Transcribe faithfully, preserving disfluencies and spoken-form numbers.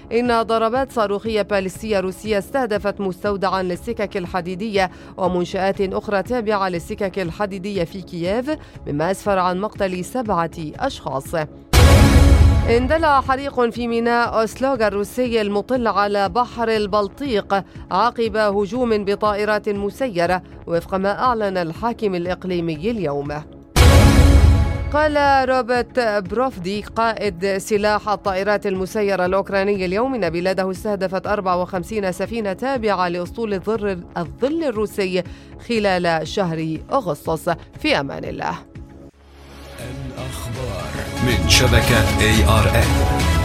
إن ضربات صاروخية باليستية روسية استهدفت مستودعا للسكك الحديدية ومنشآت أخرى تابعة للسكك الحديدية في كييف، مما أسفر عن مقتل سبعة أشخاص. اندلع حريق في ميناء أوسلوغ الروسي المطل على بحر البلطيق عقب هجوم بطائرات مسيرة، وفق ما أعلن الحاكم الإقليمي اليوم. قال روبرت بروفدي قائد سلاح الطائرات المسيرة الأوكراني اليوم إن بلاده استهدفت أربعة وخمسين سفينة تابعة لأسطول الظل الروسي خلال شهر أغسطس. في أمان الله. الأخبار من شبكة إيه آر إن.